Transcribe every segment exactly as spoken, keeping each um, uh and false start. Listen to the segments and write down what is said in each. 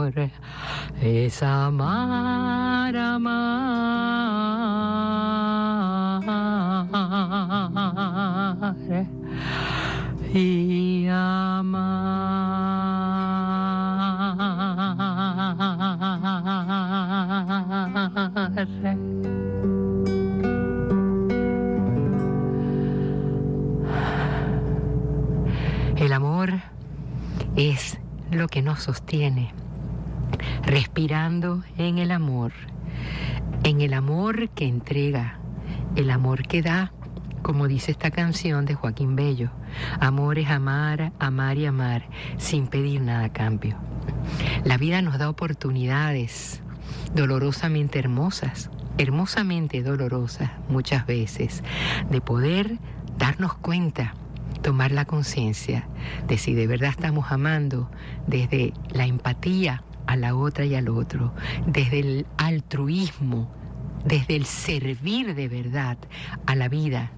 amor es amar, amar y amar. El amor es lo que nos sostiene, respirando en el amor, en el amor que entrega, el amor que da, como dice esta canción de Joaquín Bello. Amor es amar, amar y amar, sin pedir nada a cambio. La vida nos da oportunidades dolorosamente hermosas, hermosamente dolorosas muchas veces, de poder darnos cuenta, tomar la conciencia de si de verdad estamos amando desde la empatía a la otra y al otro, desde el altruismo, desde el servir de verdad a la vida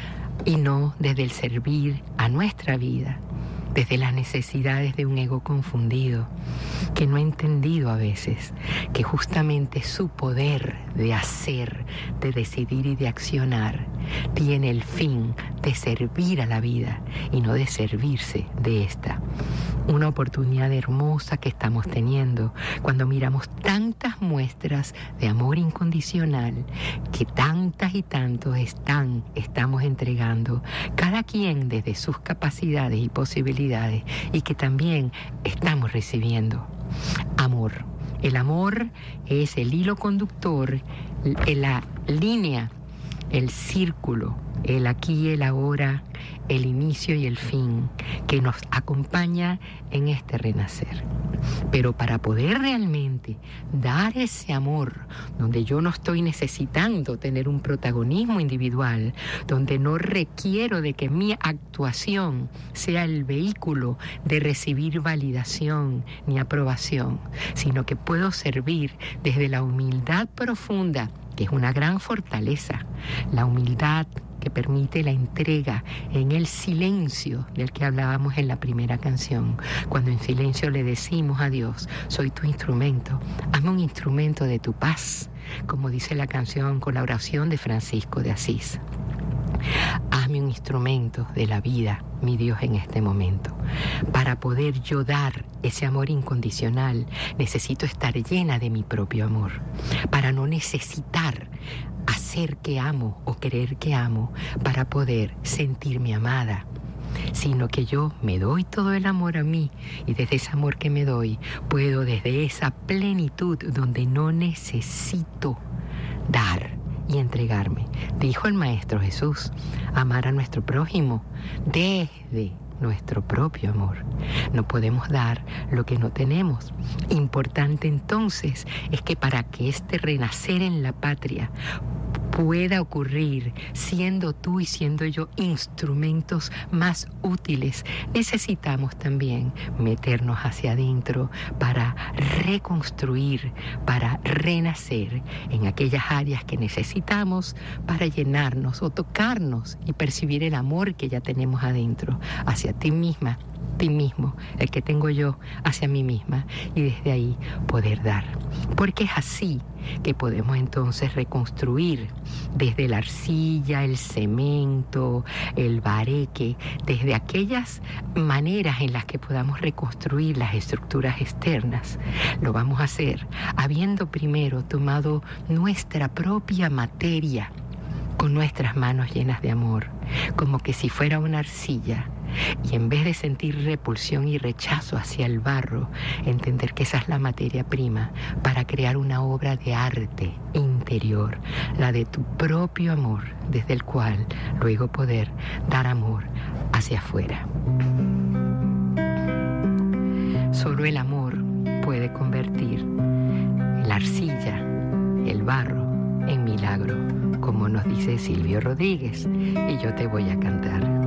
y no desde el servir a nuestra vida, desde las necesidades de un ego confundido que no ha entendido a veces que justamente su poder de hacer, de decidir y de accionar tiene el fin de servir a la vida y no de servirse de esta. Una oportunidad hermosa que estamos teniendo cuando miramos tantas muestras de amor incondicional que tantas y tantos están, estamos entregando, cada quien desde sus capacidades y posibilidades, y que también estamos recibiendo amor. El amor es el hilo conductor, la línea, el círculo, el aquí y el ahora, el inicio y el fin, que nos acompaña en este renacer. Pero para poder realmente dar ese amor, donde yo no estoy necesitando tener un protagonismo individual, donde no requiero de que mi actuación sea el vehículo de recibir validación ni aprobación, sino que puedo servir desde la humildad profunda, que es una gran fortaleza, la humildad que permite la entrega en el silencio del que hablábamos en la primera canción, cuando en silencio le decimos a Dios: soy tu instrumento, hazme un instrumento de tu paz, como dice la canción con la oración de Francisco de Asís. Hazme un instrumento de la vida, mi Dios, en este momento. Para poder yo dar ese amor incondicional, necesito estar llena de mi propio amor, para no necesitar hacer que amo o creer que amo para poder sentirme amada, sino que yo me doy todo el amor a mí, y desde ese amor que me doy puedo, desde esa plenitud donde no necesito dar y entregarme, dijo el Maestro Jesús, amar a nuestro prójimo desde nuestro propio amor. No podemos dar lo que no tenemos. Importante entonces es que para que este renacer en la patria pueda ocurrir, siendo tú y siendo yo instrumentos más útiles, necesitamos también meternos hacia adentro para reconstruir, para renacer en aquellas áreas que necesitamos para llenarnos o tocarnos y percibir el amor que ya tenemos adentro, hacia ti misma, ti mismo, el que tengo yo hacia mí misma, y desde ahí poder dar. Porque es así que podemos entonces reconstruir desde la arcilla, el cemento, el bareque, desde aquellas maneras en las que podamos reconstruir las estructuras externas. Lo vamos a hacer habiendo primero tomado nuestra propia materia con nuestras manos llenas de amor, como que si fuera una arcilla, y en vez de sentir repulsión y rechazo hacia el barro, entender que esa es la materia prima para crear una obra de arte interior, la de tu propio amor, desde el cual luego poder dar amor hacia afuera. Solo el amor puede convertir la arcilla, el barro, en milagro, como nos dice Silvio Rodríguez, y yo te voy a cantar.